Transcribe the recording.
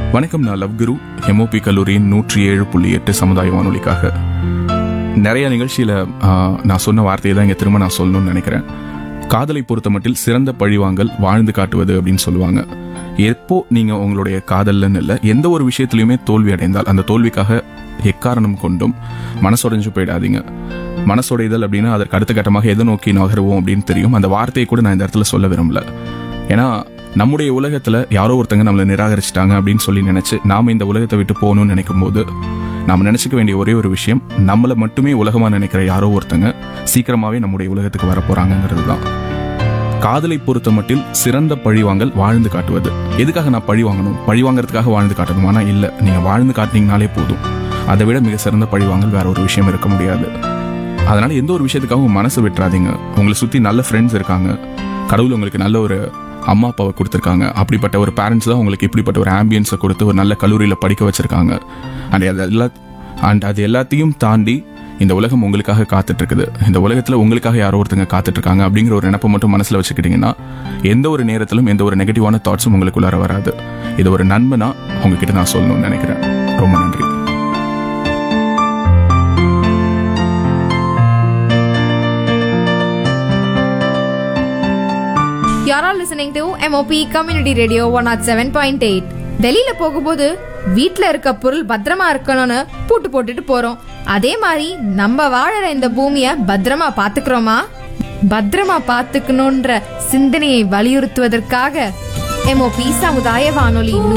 வணக்கம். நான் லவ் குரு, எம்ஓபி கல்லூரியின் 107.8 சமுதாய வானொலிக்காக. நிறைய நிகழ்ச்சியில நான் சொன்ன வார்த்தையை தான் இங்க திரும்ப நான் சொல்லணும்னு நினைக்கிறேன். காதலை பொறுத்த மட்டில் சிறந்த பழிவாங்கல் வாழ்ந்து காட்டுவது அப்படின்னு சொல்லுவாங்க. எப்போ நீங்க உங்களுடைய காதல்னு இல்லை, எந்த ஒரு விஷயத்திலையுமே தோல்வி அடைந்தால் அந்த தோல்விக்காக எக்காரணம் கொண்டும் மனசுடைஞ்சு போயிடாதீங்க. மனசுடைதல் அப்படின்னா அதற்கு அடுத்த கட்டமாக எதை நோக்கி நகருவோம் அப்படின்னு தெரியும். அந்த வார்த்தையை கூட நான் இந்த இடத்துல சொல்ல விரும்பல. ஏன்னா நம்முடைய உலகத்துல யாரோ ஒருத்தங்க நம்மளை நிராகரிச்சிட்டாங்க அப்படின்னு சொல்லி நினைச்சு நாம இந்த உலகத்தை விட்டு போகணும்னு நினைக்கும் போது நாம நினைச்சுக்க வேண்டிய ஒரே ஒரு விஷயம், நம்மளை மட்டுமே உலகமா நினைக்கிற யாரோ ஒருத்தங்க சீக்கிரமாவே நம்முடைய உலகத்துக்கு வர போறாங்கிறது தான். காதலை பொறுத்த மட்டில் சிறந்த பழிவாங்கல் வாழ்ந்து காட்டுவது. எதுக்காக நான் பழி வாங்கணும்? பழி வாங்கறதுக்காக வாழ்ந்து காட்டணுமானா இல்ல. நீங்க வாழ்ந்து காட்டினீங்கனாலே போதும். அதை விட மிக சிறந்த பழிவாங்கல் வேற ஒரு விஷயம் இருக்க முடியாது. அதனால எந்த ஒரு விஷயத்துக்காக உங்க மனசை விட்டுறாதீங்க. உங்களை சுத்தி நல்ல ஃப்ரெண்ட்ஸ் இருக்காங்க. கடவுள் உங்களுக்கு நல்ல ஒரு அம்மா அப்பாவை கொடுத்துருக்காங்க. அப்படிப்பட்ட ஒரு பேரண்ட்ஸ் தான் உங்களுக்கு இப்படிப்பட்ட ஒரு ஆம்பியன்ஸை கொடுத்து ஒரு நல்ல கல்லூரியில படிக்க வச்சிருக்காங்க. அண்ட் அது எல்லாத்தையும் தாண்டி இந்த உலகம் உங்களுக்காக காத்துட்டு இருக்குது. இந்த உலகத்துல உங்களுக்காக யாரோ ஒருத்தங்க காத்துட்டு இருக்காங்க அப்படிங்கிற ஒரு நினைப்பை மட்டும் மனசுல வச்சுக்கிட்டீங்கன்னா எந்த ஒரு நேரத்திலும் எந்த ஒரு நெகட்டிவான தாட்ஸும் உங்களுக்குள்ளார வராது. இது ஒரு நண்பனா உங்ககிட்ட நான் சொல்லணும்னு நினைக்கிறேன். ரொம்ப நன்றி. You're all listening to MOP Community Radio 107.8. டெல்லியில போகும்போது வீட்ல இருக்க பொருள் பத்திரமா இருக்கணும்னு பூட்டு போட்டுட்டு போறோம். அதே மாதிரி நம்ம வாழற இந்த பூமிய பத்திரமா பாத்துக்கிறோமா? பத்திரமா பாத்துக்கணும்ன்ற சிந்தனையை வலியுறுத்துவதற்காக MOP சமுதாய வானொலி